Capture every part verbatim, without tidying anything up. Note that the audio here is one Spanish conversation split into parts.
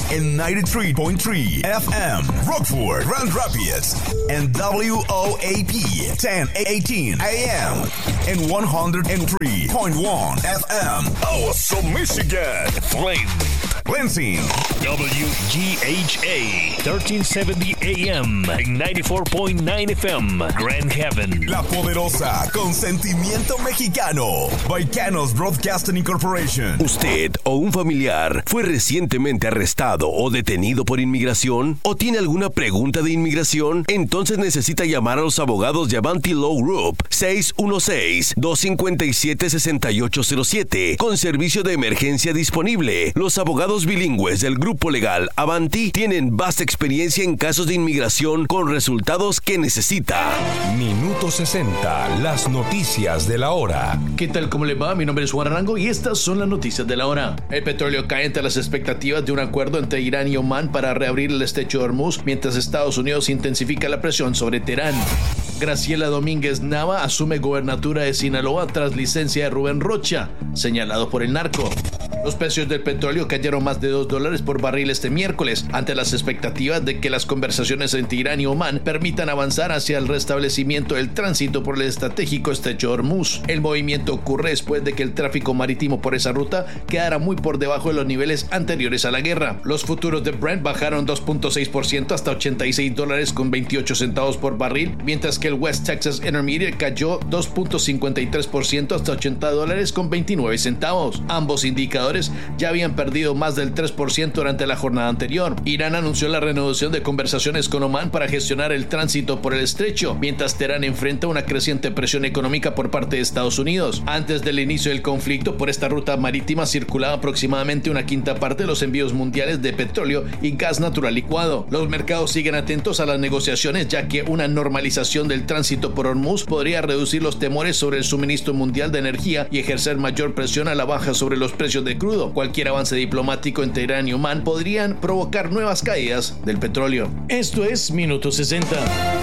en noventa y tres punto tres F M, Rockford, Grand Rapids, and W O A P ten eighteen A M, and one oh three point one F M, Awesome, Michigan, Flint, Lansing, W G H A thirteen seventy A M, ninety-four point nine F M, Grand Haven. La Poderosa, con sentimiento mexicano, Baicanos Broadcasting Incorporation. ¿Usted o un familiar fue recientemente arrestado o detenido por inmigración? ¿O tiene alguna pregunta de inmigración? Entonces necesita llamar a los abogados de Avanti Law Group, seis uno seis, dos cinco siete, seis ocho cero siete, con servicio de emergencia disponible. Los abogados bilingües del grupo legal Avanti tienen vasta experiencia en casos de inmigración con resultados que necesita. Minuto sesenta, las noticias de la hora. ¿Qué tal? ¿Cómo le va? Mi nombre es Juan Arango y estas son las noticias de la hora. El petróleo cae ante las expectativas de un acuerdo entre Irán y Omán para reabrir el estrecho de Hormuz, mientras Estados Unidos intensifica la presión sobre Teherán. Graciela Domínguez Nava asume gobernatura de Sinaloa tras licencia de Rubén Rocha, señalado por el narco. Los precios del petróleo cayeron más de dos dólares por barril este miércoles, ante las expectativas de que las conversaciones entre Irán y Omán permitan avanzar hacia el restablecimiento del tránsito por el estratégico estrecho de Hormuz. El movimiento ocurre después de que el tráfico marítimo por esa ruta quedara muy por debajo de los niveles anteriores a la guerra. Los futuros de Brent bajaron dos punto seis por ciento hasta ochenta y seis dólares con veintiocho centavos por barril, mientras que el West Texas Intermediate cayó dos punto cincuenta y tres por ciento hasta ochenta dólares con veintinueve centavos. Ambos indicadores ya habían perdido más del tres por ciento durante la jornada anterior. Irán anunció la reanudación de conversaciones con Omán para gestionar el tránsito por el estrecho, mientras Teherán enfrenta una creciente presión económica por parte de Estados Unidos. Antes del inicio del conflicto, por esta ruta marítima circulaba aproximadamente una quinta parte de los envíos mundiales de petróleo y gas natural licuado. Los mercados siguen atentos a las negociaciones, ya que una normalización del tránsito por Hormuz podría reducir los temores sobre el suministro mundial de energía y ejercer mayor presión a la baja sobre los precios de crudo. Cualquier avance diplomático entre Irán y Omán podrían provocar nuevas caídas del petróleo. Esto es Minuto sesenta.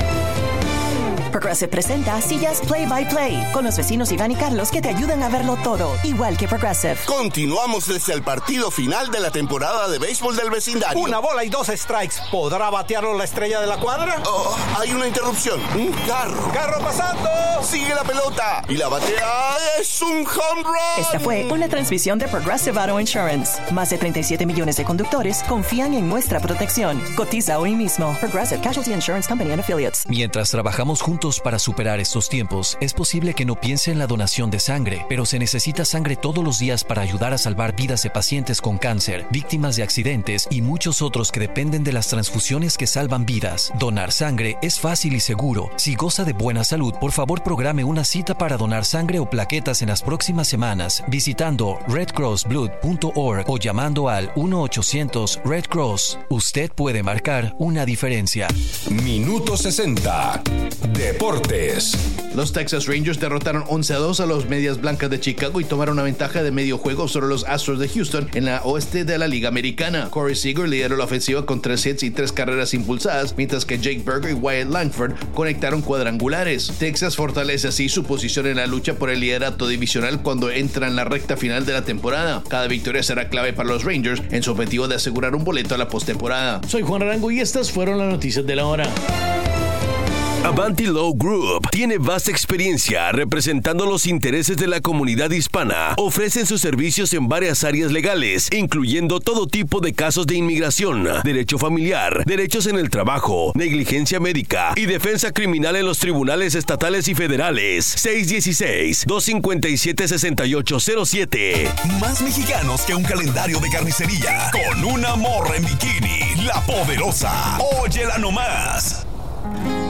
Progressive presenta Sillas Play by Play con los vecinos Iván y Carlos que te ayudan a verlo todo, igual que Progressive. Continuamos desde el partido final de la temporada de béisbol del vecindario. Una bola y dos strikes. ¿Podrá batearlo la estrella de la cuadra? Oh, hay una interrupción. Un carro. ¡Carro pasando! Sigue la pelota y la batea es un home run. Esta fue una transmisión de Progressive Auto Insurance. Más de treinta y siete millones de conductores confían en nuestra protección. Cotiza hoy mismo. Progressive Casualty Insurance Company and Affiliates. Mientras trabajamos juntos para superar estos tiempos, es posible que no piense en la donación de sangre, pero se necesita sangre todos los días para ayudar a salvar vidas de pacientes con cáncer, víctimas de accidentes y muchos otros que dependen de las transfusiones que salvan vidas. Donar sangre es fácil y seguro. Si goza de buena salud, por favor programe una cita para donar sangre o plaquetas en las próximas semanas visitando red cross blood punto org o llamando al uno ochocientos red cross. Usted puede marcar una diferencia. Minuto sesenta. Deportes. Los Texas Rangers derrotaron once a dos a los Medias Blancas de Chicago y tomaron una ventaja de medio juego sobre los Astros de Houston en la oeste de la Liga Americana. Corey Seager lideró la ofensiva con tres hits y tres carreras impulsadas, mientras que Jake Burger y Wyatt Langford conectaron cuadrangulares. Texas fortalece así su posición en la lucha por el liderato divisional cuando entra en la recta final de la temporada. Cada victoria será clave para los Rangers en su objetivo de asegurar un boleto a la postemporada. Soy Juan Arango y estas fueron las noticias de la hora. Avanti Law Group tiene vasta experiencia representando los intereses de la comunidad hispana. Ofrecen sus servicios en varias áreas legales, incluyendo todo tipo de casos de inmigración, derecho familiar, derechos en el trabajo, negligencia médica y defensa criminal en los tribunales estatales y federales. seis uno seis, dos cinco siete, seis ocho cero siete. Más mexicanos que un calendario de carnicería. Con una morra en bikini, La Poderosa. Óyela nomás.